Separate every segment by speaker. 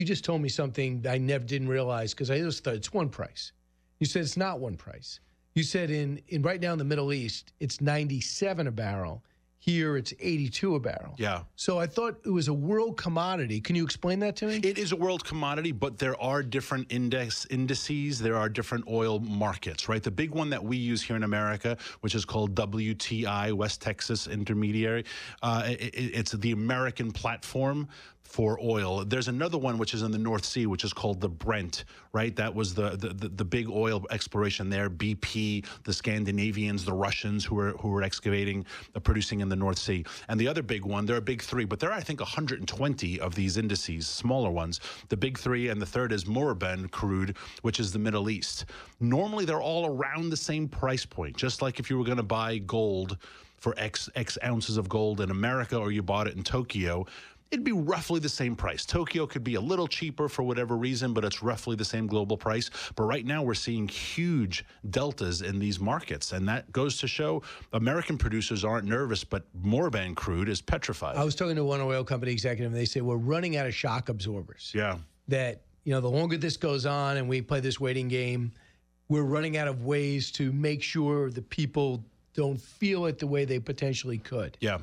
Speaker 1: You just told me something I never didn't realize because I just thought it's one price. You said it's not one price. You said in right now in the Middle East, it's 97 a barrel. Here, it's 82 a barrel.
Speaker 2: Yeah.
Speaker 1: So I thought it was a world commodity. Can you explain that to me?
Speaker 2: It is a world commodity, but there are different indices. There are different oil markets, right? The big one that we use here in America, which is called WTI, West Texas Intermediary, it's the American platform for oil. There's another one which is in the North Sea, which is called the Brent, right? That was the big oil exploration there. BP, the Scandinavians, the Russians who were excavating, producing in the North Sea. And the other big one, there are big three, but there are, I think, 120 of these indices, smaller ones. The big three, and the third is Murban crude, which is the Middle East. Normally, they're all around the same price point, just like if you were going to buy gold for X ounces of gold in America or you bought it in Tokyo. It'd be roughly the same price. Tokyo could be a little cheaper for whatever reason, but it's roughly the same global price. But right now we're seeing huge deltas in these markets, and that goes to show American producers aren't nervous, but Murban crude is petrified.
Speaker 1: I was talking to one oil company executive, and they say we're running out of shock absorbers.
Speaker 2: Yeah.
Speaker 1: That, the longer this goes on and we play this waiting game, we're running out of ways to make sure the people don't feel it the way they potentially could.
Speaker 2: Yeah.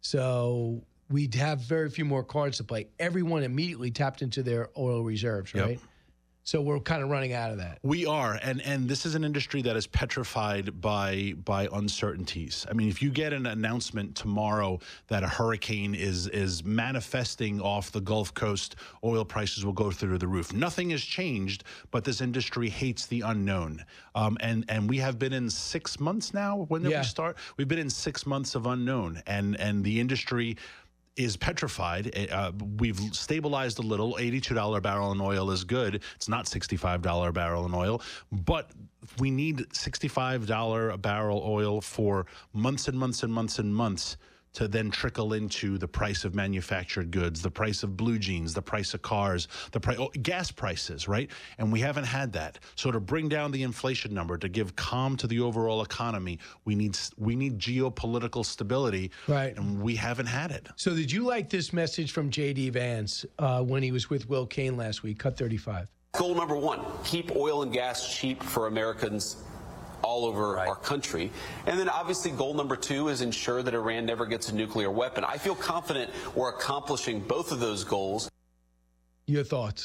Speaker 1: So we'd have very few more cards to play. Everyone immediately tapped into their oil reserves, right?
Speaker 2: Yep.
Speaker 1: So we're kind of running out of that.
Speaker 2: We are, and this is an industry that is petrified by uncertainties. I mean, if you get an announcement tomorrow that a hurricane is manifesting off the Gulf Coast, oil prices will go through the roof. Nothing has changed, but this industry hates the unknown. And we have been in 6 months now. When did we start? We've been in 6 months of unknown, and the industry is petrified. We've stabilized a little. $82 a barrel in oil is good. It's not $65 a barrel in oil, but we need $65 a barrel oil for months and months and months and months to then trickle into the price of manufactured goods, the price of blue jeans, the price of cars, gas prices, right? And we haven't had that. So to bring down the inflation number, to give calm to the overall economy, we need geopolitical stability,
Speaker 1: right?
Speaker 2: And we haven't had it.
Speaker 1: So did you like this message from J.D. Vance when he was with Will Cain last week, Cut 35?
Speaker 3: Goal number one, keep oil and gas cheap for Americans all over our country. And then obviously goal number two is ensure that Iran never gets a nuclear weapon. I feel confident we're accomplishing both of those goals.
Speaker 1: Your thoughts?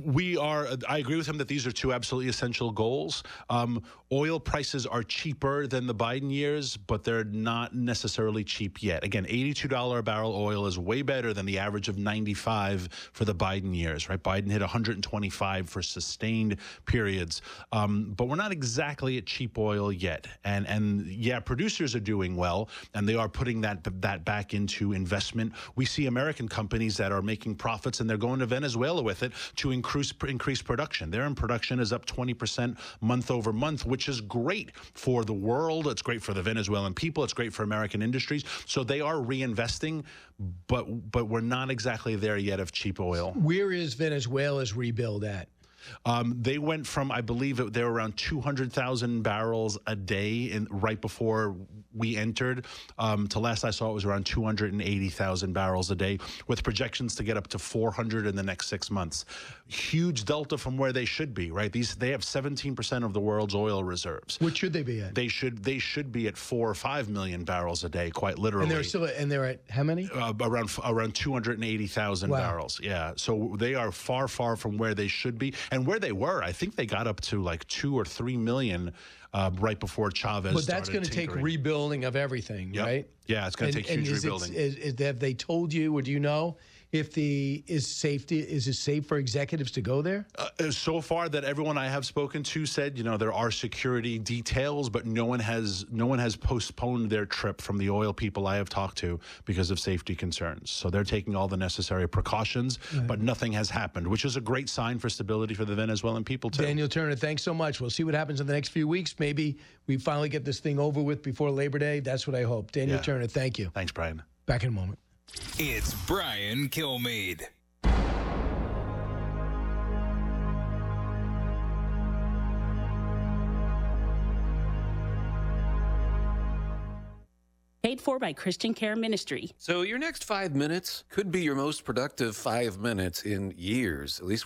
Speaker 2: I agree with him that these are two absolutely essential goals. Oil prices are cheaper than the Biden years, but they're not necessarily cheap yet. Again, $82 a barrel oil is way better than the average of 95 for the Biden years, right? Biden hit 125 for sustained periods. But we're not exactly at cheap oil yet. And yeah, producers are doing well, and they are putting that back into investment. We see American companies that are making profits, and they're going to Venezuela with it to increase production. Their production is up 20% month over month, which is great for the world. It's great for the Venezuelan people. It's great for American industries. So they are reinvesting, but we're not exactly there yet of cheap oil.
Speaker 1: Where is Venezuela's rebuild at?
Speaker 2: They went from, I believe they were around 200,000 barrels a day right before we entered. To last I saw, it was around 280,000 barrels a day, with projections to get up to 400 in the next 6 months. Huge delta from where they should be, right? They have 17% of the world's oil reserves.
Speaker 1: What should they be at?
Speaker 2: They should be at 4 or 5 million barrels a day, quite literally.
Speaker 1: And they're at how many?
Speaker 2: Around 280,000 barrels. Yeah. So they are far, far from where they should be. And where they were, I think they got up to like 2 or 3 million right before Chavez started.
Speaker 1: But that's going to take rebuilding of everything, right?
Speaker 2: Yeah, it's going to take huge rebuilding.
Speaker 1: Have they told you, or do you know if is it safe for executives to go there?
Speaker 2: So far, that everyone I have spoken to said, there are security details, but no one has postponed their trip from the oil people I have talked to because of safety concerns. So they're taking all the necessary precautions, but nothing has happened, which is a great sign for stability for the Venezuelan people too.
Speaker 1: Daniel Turner, thanks so much. We'll see what happens in the next few weeks. Maybe we finally get this thing over with before Labor Day. That's what I hope. Daniel Turner, thank you.
Speaker 2: Thanks, Brian.
Speaker 1: Back in a moment.
Speaker 4: It's Brian Kilmeade.
Speaker 5: Paid for by Christian Care Ministry.
Speaker 6: So your next 5 minutes could be your most productive 5 minutes in years. At least